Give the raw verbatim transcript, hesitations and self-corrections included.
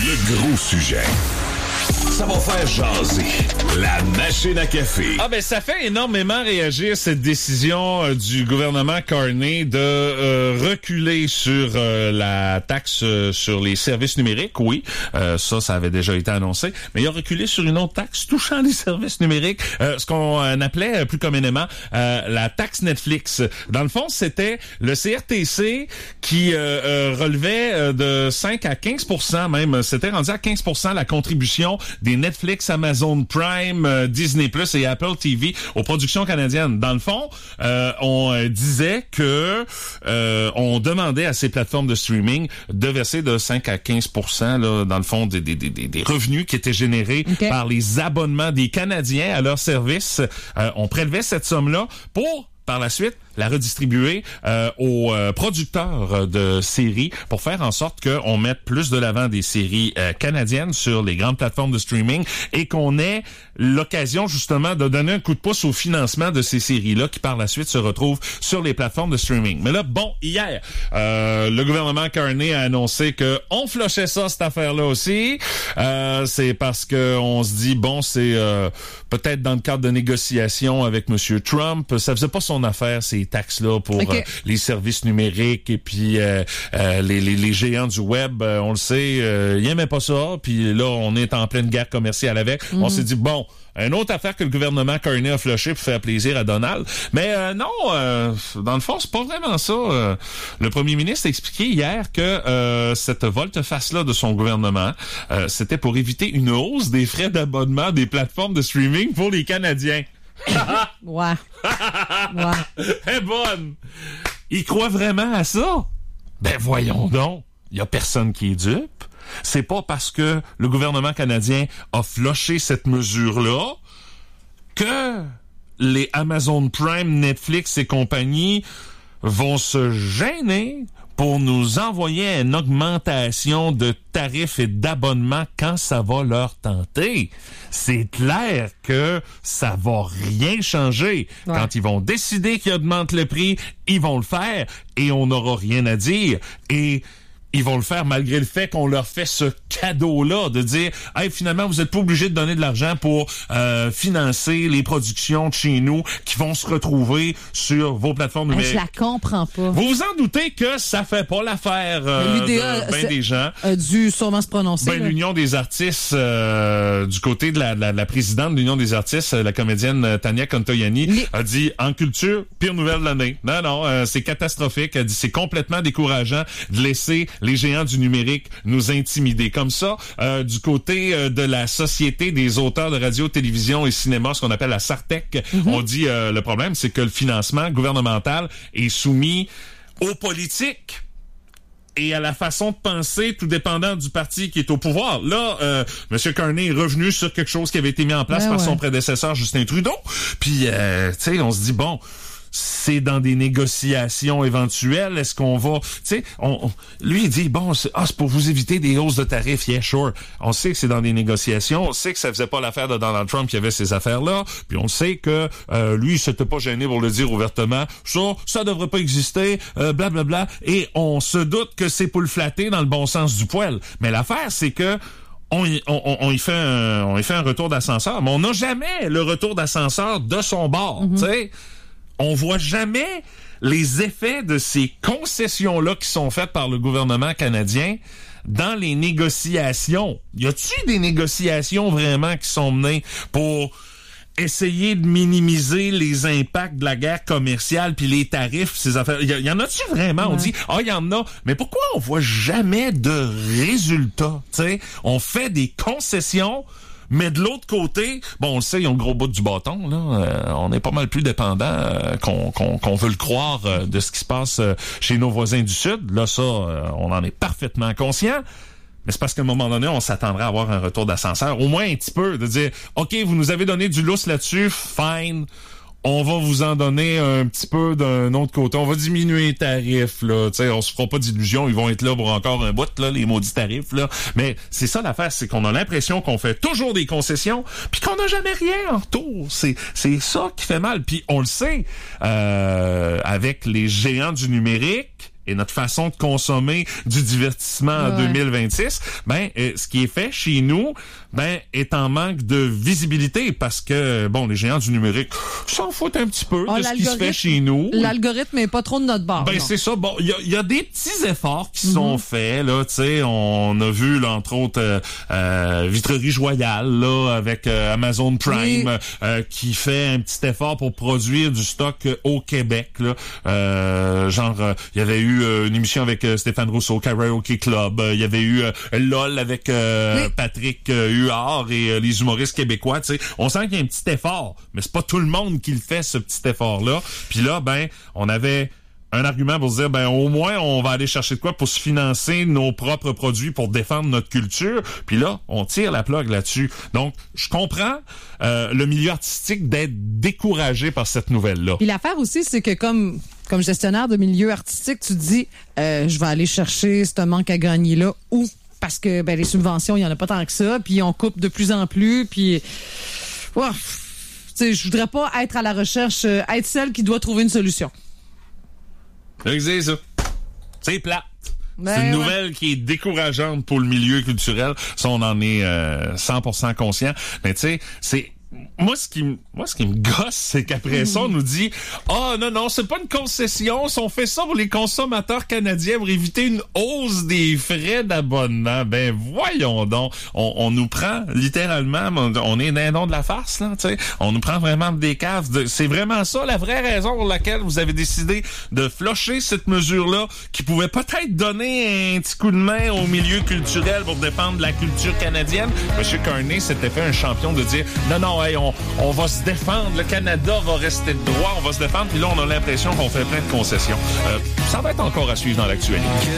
Le gros sujet. Ça va faire jaser. La machine à café. Ah ben ça fait énormément réagir cette décision euh, du gouvernement Carney de euh, reculer sur euh, la taxe euh, sur les services numériques. Oui, euh, ça, ça avait déjà été annoncé. Mais il a reculé sur une autre taxe touchant les services numériques, euh, ce qu'on euh, appelait euh, plus communément euh, la taxe Netflix. Dans le fond, c'était le C R T C qui euh, euh, relevait euh, de cinq à quinze pour cent même. C'était rendu à quinze pour cent la contribution des Netflix, Amazon Prime, euh, Disney Plus et Apple T V aux productions canadiennes. Dans le fond, euh, on euh, disait que euh, on demandait à ces plateformes de streaming de verser de cinq à quinze pour cent là, dans le fond des, des, des, des revenus qui étaient générés okay. par les abonnements des Canadiens à leurs services. Euh, on prélevait cette somme-là pour, par la suite, la redistribuer euh, aux euh, producteurs de séries pour faire en sorte qu'on mette plus de l'avant des séries euh, canadiennes sur les grandes plateformes de streaming et qu'on ait l'occasion justement de donner un coup de pouce au financement de ces séries-là qui par la suite se retrouvent sur les plateformes de streaming. Mais là, bon, hier, euh, le gouvernement Carney a annoncé que on flushait ça, cette affaire-là aussi. Euh, c'est parce que on se dit, bon, c'est euh, peut-être dans le cadre de négociations avec M. Trump, ça faisait pas son affaire, c'est taxes-là pour okay. euh, les services numériques et puis euh, euh, les, les, les géants du web, euh, on le sait, euh, ils aimaient pas ça, puis là, on est en pleine guerre commerciale avec. Mm-hmm. On s'est dit, bon, une autre affaire que le gouvernement Carney a flushé pour faire plaisir à Donald. Mais euh, non, euh, dans le fond, c'est pas vraiment ça. Euh, le premier ministre a expliqué hier que euh, cette volte-face-là de son gouvernement, euh, c'était pour éviter une hausse des frais d'abonnement des plateformes de streaming pour les Canadiens. Ouais. Ouais. Elle est bonne. Il croit vraiment à ça? Ben voyons donc. Il y a personne qui est dupe. C'est pas parce que le gouvernement canadien a flushé cette mesure-là que les Amazon Prime, Netflix et compagnie vont se gêner pour nous envoyer une augmentation de tarifs et d'abonnements quand ça va leur tenter. C'est clair que ça va rien changer. Ouais. Quand ils vont décider qu'ils augmentent le prix, ils vont le faire et on n'aura rien à dire. Et ils vont le faire malgré le fait qu'on leur fait ce cadeau-là de dire « Hey, finalement, vous êtes pas obligés de donner de l'argent pour euh, financer les productions de chez nous qui vont se retrouver sur vos plateformes numériques. » Je la comprends pas. Vous vous en doutez que ça fait pas l'affaire euh, L'U D A, de ben des gens. A dû sûrement se prononcer. Ben, l'Union des artistes, euh, du côté de la, la, la présidente de l'Union des artistes, la comédienne Tania Contoyani, Les... a dit « En culture, pire nouvelle de l'année. » Non, non, euh, c'est catastrophique. Elle dit « C'est complètement décourageant de laisser les géants du numérique nous intimider comme ça. Euh, du côté euh, de la Société des auteurs de radio, télévision et cinéma, ce qu'on appelle la SARTEC, mm-hmm. on dit euh, le problème, c'est que le financement gouvernemental est soumis aux politiques et à la façon de penser, tout dépendant du parti qui est au pouvoir. Là, euh, M. Carney est revenu sur quelque chose qui avait été mis en place ben par ouais. son prédécesseur Justin Trudeau. Puis, euh, tu sais, on se dit, bon... c'est dans des négociations éventuelles. Est-ce qu'on va... Tu sais, on, on, lui, il dit, bon, c'est, ah, c'est pour vous éviter des hausses de tarifs. Yeah, sure. On sait que c'est dans des négociations. On sait que ça faisait pas l'affaire de Donald Trump qui avait ces affaires-là. Puis on sait que euh, lui, il s'était pas gêné pour le dire ouvertement. Ça, ça devrait pas exister, euh, blablabla. Et on se doute que c'est pour le flatter dans le bon sens du poil. Mais l'affaire, c'est que On y, on, on y fait un, on y fait un retour d'ascenseur, mais on n'a jamais le retour d'ascenseur de son bord, mm-hmm. tu sais. On voit jamais les effets de ces concessions-là qui sont faites par le gouvernement canadien dans les négociations. Y a-t-il des négociations vraiment qui sont menées pour essayer de minimiser les impacts de la guerre commerciale puis les tarifs, ces affaires? Y, y en a-tu vraiment? Ouais. On dit, ah, il y en a. Mais pourquoi on voit jamais de résultats? T'sais? On fait des concessions, mais de l'autre côté, bon, on le sait, ils ont le gros bout du bâton, là. Euh, on est pas mal plus dépendant euh, qu'on, qu'on, qu'on veut le croire euh, de ce qui se passe euh, chez nos voisins du Sud. Là, ça, euh, on en est parfaitement conscient. Mais c'est parce qu'à un moment donné, on s'attendrait à avoir un retour d'ascenseur, au moins un petit peu, de dire, OK, vous nous avez donné du lousse là-dessus, fine. On va vous en donner un petit peu d'un autre côté. On va diminuer les tarifs, là. Tu sais, on se fera pas d'illusions. Ils vont être là pour encore un bout, là, les maudits tarifs, là. Mais c'est ça l'affaire, c'est qu'on a l'impression qu'on fait toujours des concessions, puis qu'on n'a jamais rien en retour. C'est, c'est ça qui fait mal. Puis on le sait, euh, avec les géants du numérique et notre façon de consommer du divertissement en ouais. deux mille vingt-six, ben euh, ce qui est fait chez nous, ben est en manque de visibilité parce que bon, les géants du numérique s'en foutent un petit peu oh, de ce qui se fait chez nous. L'algorithme est pas trop de notre bord. Ben non. c'est ça. Bon, il y a, y a des petits efforts qui mm-hmm. sont faits là. Tu sais, on a vu là, entre autres euh, euh, Vitrerie Joyale là avec euh, Amazon Prime oui. euh, qui fait un petit effort pour produire du stock euh, au Québec là. Euh, genre, il euh, y avait eu euh, une émission avec euh, Stéphane Rousseau, Karaoke Club. Il euh, y avait eu euh, LOL avec euh, oui. Patrick euh, Huard et euh, les humoristes québécois. Tu sais, on sent qu'il y a un petit effort, mais c'est pas tout le monde qui le fait ce petit effort là. Puis là, ben, on avait un argument pour se dire, ben au moins on va aller chercher de quoi pour se financer nos propres produits pour défendre notre culture. Puis là, on tire la plug là-dessus. Donc, je comprends euh, le milieu artistique d'être découragé par cette nouvelle-là. Puis l'affaire aussi, c'est que comme comme gestionnaire de milieu artistique, tu te dis, euh, je vais aller chercher ce manque à gagner-là où? Parce que ben les subventions, il y en a pas tant que ça, puis on coupe de plus en plus, puis... Oh, tu sais, je voudrais pas être à la recherche, euh, être celle qui doit trouver une solution. C'est ça. C'est plate. Ben c'est une ouais. nouvelle qui est décourageante pour le milieu culturel. Ça, on en est euh, cent pour cent conscient. Mais tu sais, c'est... Moi, ce qui me, moi, ce qui me gosse, c'est qu'après mmh. ça, on nous dit, ah, oh, non, non, c'est pas une concession. On fait ça pour les consommateurs canadiens pour éviter une hausse des frais d'abonnement. Ben, voyons donc. On, on nous prend, littéralement, on est dindon de la farce, là, tu sais. On nous prend vraiment des caves. De, c'est vraiment ça, la vraie raison pour laquelle vous avez décidé de flusher cette mesure-là, qui pouvait peut-être donner un petit coup de main au milieu culturel pour défendre la culture canadienne. Monsieur Carney s'était fait un champion de dire, non, non, hey, on, on va se défendre, le Canada va rester de droit, on va se défendre, puis là, on a l'impression qu'on fait plein de concessions. Euh, ça va être encore à suivre dans l'actualité.